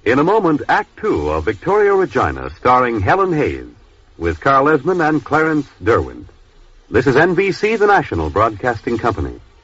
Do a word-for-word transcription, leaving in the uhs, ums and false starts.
In a moment, Act Two of Victoria Regina, starring Helen Hayes, with Carl Esmond and Clarence Derwent. This is N B C, the national broadcasting company.